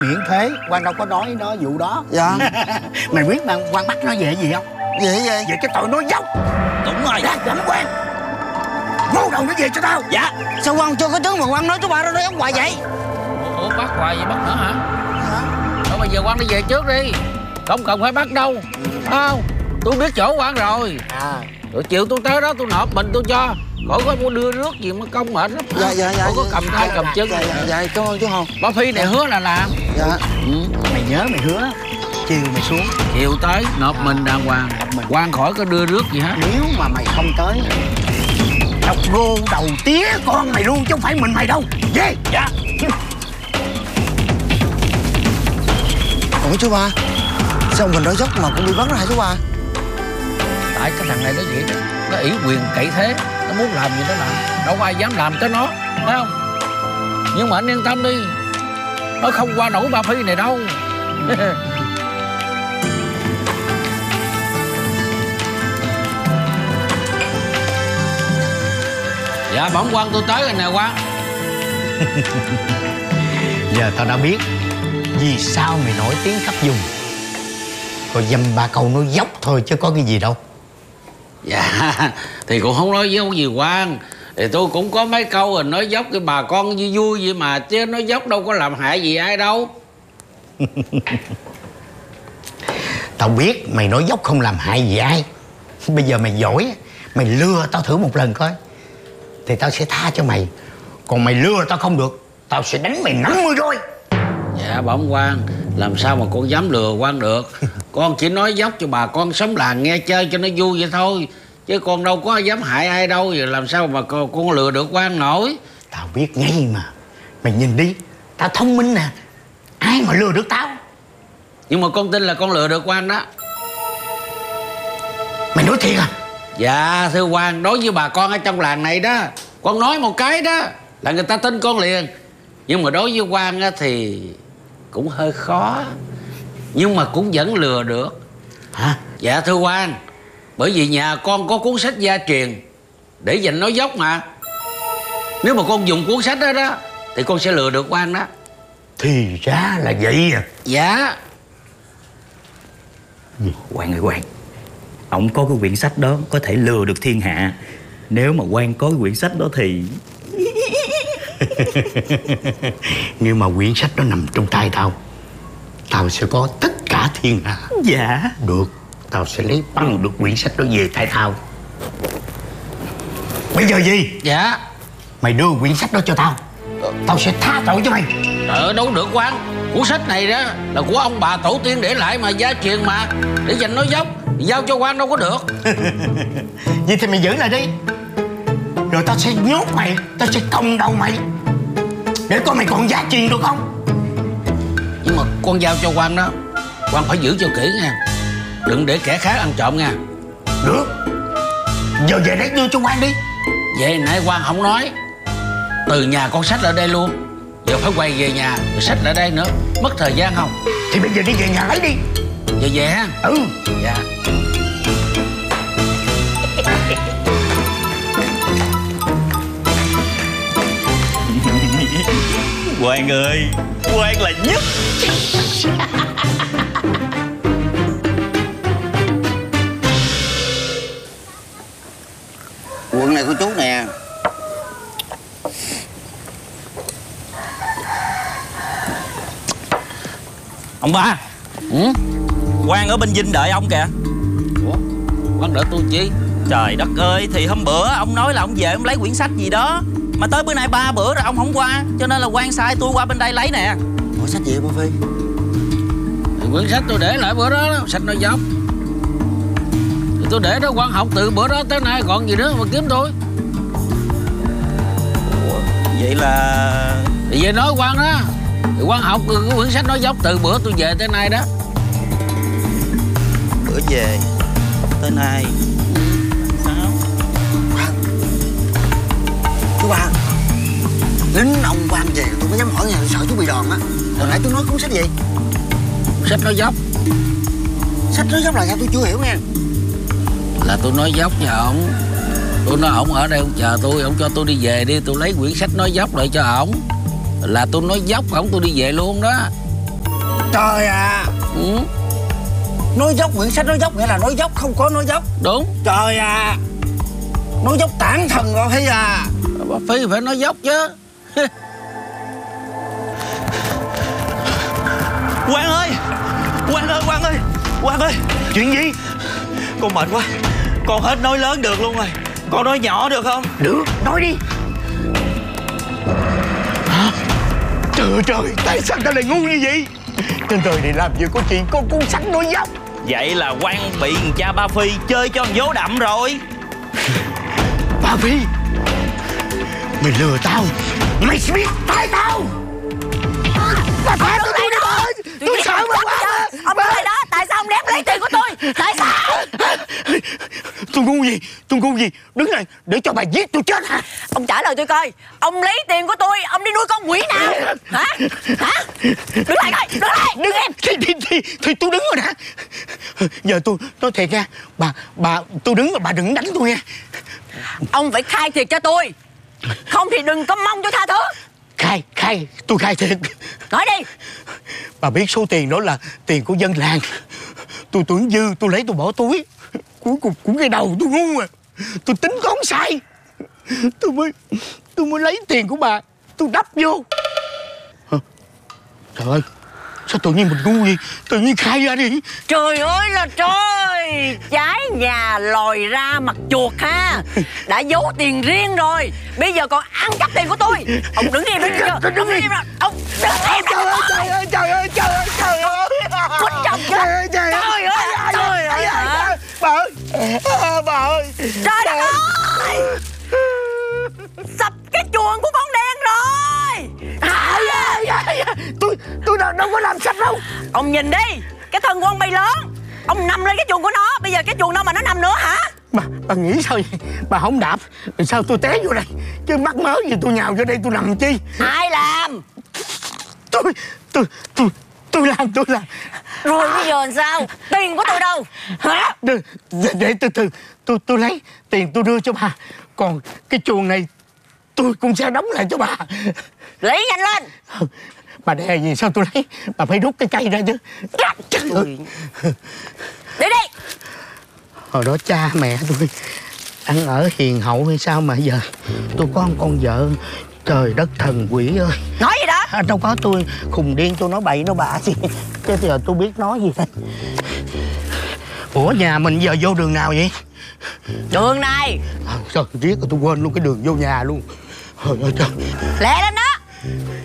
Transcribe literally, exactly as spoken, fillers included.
miệng thế, Quang đâu có nói nó vụ đó. Dạ. Mày biết mà Quang bắt nó về gì không? Về gì? Về cái tội nói dốc. Đúng rồi. Ra dẫn Quang, vô đầu nó về cho tao. Dạ. Sao Quang chưa có chứng mà Quang nói chú ba nó nói ông hoài vậy? Ủa bắt hoài vậy bắt nữa hả? Thôi bây giờ Quang đi về trước đi, không cần phải bắt đâu. Không, tôi biết chỗ Quang rồi. À, rồi chiều tôi tới đó tôi nộp mình tôi cho, khỏi có mua đưa nước gì mà công mệt lắm. Dạ dạ dạ. Khỏi có cầm tay dạ, cầm chân. Dạ dạ, dạ cảm ơn chú Hồng. Bà Phi này hứa là làm. Dạ. Ừ. mày nhớ mày hứa chiều mày xuống, Chiều tới nộp mình đàng hoàng, mình. Quang khỏi có đưa nước gì hết. Nếu mà mày không tới, tao rô đầu tía con mày luôn chứ không phải mình mày đâu. Về. Dạ. Ủa chú ba, sao mình nói dốc mà cũng bị bắt đó hả chú ba? Tại cái thằng này nó vậy đó, nó ủy quyền cậy thế, nó muốn làm gì nó làm, đâu có ai dám làm tới nó, thấy không? Nhưng mà anh yên tâm đi, nó không qua nổi bà Phi này đâu. Dạ bẩm Quang tôi tới rồi nè Quang. Giờ tao đã biết vì sao mày nổi tiếng khắp vùng. Rồi dăm ba câu nói dốc thôi chứ có cái gì đâu. Dạ thì cũng không nói dốc gì Quang, thì tôi cũng có mấy câu rồi nói dốc cái bà con vui vui vậy mà, chứ nói dốc đâu có làm hại gì ai đâu. Tao biết mày nói dốc không làm hại gì ai. Bây giờ mày giỏi, mày lừa tao thử một lần coi, thì tao sẽ tha cho mày. Còn mày lừa tao không được, tao sẽ đánh mày năm mươi rồi. Dạ bẩm Quang, làm sao mà con dám lừa Quang được. Con chỉ nói dốc cho bà con sống làng nghe chơi cho nó vui vậy thôi, chứ con đâu có dám hại ai đâu. Vậy làm sao mà con, con lừa được Quang nổi. Tao biết ngay mà. Mày nhìn đi, tao thông minh nè, ai mà lừa được tao. Nhưng mà con tin là con lừa được Quang đó. Mày nói thiệt à? Dạ thưa Quang, đối với bà con ở trong làng này đó, con nói một cái đó là người ta tin con liền. Nhưng mà đối với Quang á thì cũng hơi khó, nhưng mà cũng vẫn lừa được. Hả? Dạ thưa Quang, bởi vì nhà con có cuốn sách gia truyền để dành nói dốc mà. Nếu mà con dùng cuốn sách đó đó thì con sẽ lừa được Quang đó. Thì ra là vậy à? Dạ. Quang ơi Quang, ông có cái quyển sách đó có thể lừa được thiên hạ. Nếu mà Quang có cái quyển sách đó thì... Nhưng mà quyển sách đó nằm trong tay tao, tao sẽ có tất cả thiên hạ. Dạ. Được, tao sẽ lấy bằng được quyển sách đó về tay tao. Bây giờ gì? Dạ. Mày đưa quyển sách đó cho tao, tao sẽ tha tội cho mày. Ờ đâu được Quang, cuốn sách này đó là của ông bà tổ tiên để lại mà, gia truyền mà, để dành nói dốc, giao cho Quang đâu có được. Vậy thì mày giữ lại đi, rồi tao sẽ nhốt mày, tao sẽ còng đầu mày, để coi mày còn gia truyền được không. Nhưng mà con giao cho Quang đó, Quang phải giữ cho kỹ nha, đừng để kẻ khác ăn trộm nha. Được, giờ về đấy đưa cho Quang đi. Vậy nãy Quang không nói, từ nhà con xách lại đây luôn, giờ phải quay về nhà rồi xách lại đây nữa, mất thời gian không? Thì bây giờ đi về nhà lấy đi. Về về ha. Ừ. Dạ. Quang ơi, Quang là nhất. Quần này của chú nè. Ông ba. Ừ? Quang ở bên Vinh đợi ông kìa. Ủa? Quang đợi tôi chi? Trời đất ơi, thì hôm bữa ông nói là ông về ông lấy quyển sách gì đó, mà tới bữa nay ba bữa rồi ông không qua, cho nên là Quang sai tôi qua bên đây lấy nè. Ủa sách gì ba Phi? Thì quyển sách tôi để lại bữa đó, đó sách nói dốc. Thì tôi để đó Quang học từ bữa đó tới nay còn gì nữa mà kiếm tôi. Ủa, vậy là... Thì về nói Quang đó, thì Quang học cái quyển sách nói dốc từ bữa tôi về tới nay đó. Bữa về tới nay sao? Chú ba, lính ông Quang về tôi mới dám hỏi nha, sợ chú bị đòn á. Hồi nãy chú nói cuốn sách gì? Sách nói dốc Sách nói dốc là sao tôi chưa hiểu nha. là tôi nói dốc cho ổng. Tôi nói ổng ở đây ông chờ tôi, ổng cho tôi đi về đi, tôi lấy quyển sách nói dốc lại cho ổng. Là tôi nói dốc ổng tôi đi về luôn đó. Trời ạ. Ừ, Nói dốc, quyển sách nói dốc nghĩa là nói dốc, không có nói dốc. đúng. Trời ạ. Nói dốc tản thần rồi hay à? Bà Phi phải nói dốc chứ. Quang ơi, Quang ơi, Quang ơi, Quang ơi. Chuyện gì? Con mệt quá, con hết nói lớn được luôn rồi. Con nói nhỏ được không? Được, nói đi. Hả? Trời ơi trời, tại sao ta lại ngu như vậy? Trên đời này làm gì có chuyện con cuốn sách nói dốc. Vậy là Quang bị thằng cha Ba Phi chơi cho thằng vố đậm rồi. Ba Phi, mày lừa tao, mày sẽ biết tại tao. Bà thả tôi đi rồi, tôi sợ mà quá. Ông đứng lại đó, tại sao ông đếm lấy tiền của tôi? Tại sao? Tôi ngu gì, tôi ngu gì, đứng lại để cho bà giết tôi chết hả? Ông trả lời tôi coi, ông lấy tiền của tôi, ông đi nuôi con quỷ nào? Hả? Hả? Đứng lại coi, đứng lại, đứng em. Thì, thì, thì, thì tôi đứng rồi đã. Giờ tôi nói thiệt nha, bà, bà, tôi đứng mà bà đừng đánh tôi nha. Ông phải khai thiệt cho tôi, không thì đừng có mong tôi tha thứ. Khai, khai, tôi khai thiệt. Nói đi. Bà biết số tiền đó là tiền của dân làng. Tôi tưởng dư, tôi lấy tôi bỏ túi. Cuối cùng cũng cái đầu tôi ngu à. Tôi tính toán sai. Tôi mới, tôi mới lấy tiền của bà, tôi đắp vô. Hả? Trời ơi, sao tự nhiên mình ngu vậy? Tự nhiên khai ra đi. Trời ơi là trời, trái nhà lòi ra mặt chuột ha. Đã giấu tiền riêng rồi, bây giờ còn ăn cắp tiền của tôi. Ông đứng im, đứng im, Tôi đứng ông im. im ra. Ông đứng im Trời ơi, ra. trời ơi, trời ơi, trời ơi, trời ơi. Quýnh chồng chứ. Trời ơi, trời ơi. Trời ơi, trời ơi hả? Bà ơi, à, bà ơi. Trời đất ơi, sập cái chuồng của con đen rồi. À, dạ, dạ, dạ. Tôi, tôi đâu, đâu có làm sạch đâu. Ông nhìn đi, cái thân của ông bay lớn, ông nằm lên cái chuồng của nó. Bây giờ cái chuồng đâu mà nó nằm nữa hả? Bà, bà nghĩ sao vậy? Bà không đạp, rồi sao tôi té vô đây? Chứ mắc mớ gì tôi nhào vô đây tôi nằm chi? Ai làm? Tôi, tôi, tôi, tôi làm, tôi làm. Rồi bây giờ làm sao? Tiền của tôi đâu? Hả? Để, để, để từ từ, tôi, tôi lấy tiền tôi đưa cho bà. Còn cái chuồng này tôi cũng sẽ đóng lại cho bà. Lấy nhanh lên. Bà đè gì sao tôi lấy? Bà phải rút cái cây ra chứ. Trời ơi. Đi đi. Hồi đó cha mẹ tôi ăn ở hiền hậu hay sao mà giờ tôi có một con vợ. Trời đất thần quỷ ơi. Nói gì đó? À, đâu có, tôi khùng điên tôi nói bậy nói bạ gì. Chứ giờ tôi biết nói gì đây. Ủa nhà mình giờ vô đường nào vậy? Đường này. À, sao riết rồi tôi quên luôn cái đường vô nhà luôn. Trời ơi trời. Lẹ lên đó.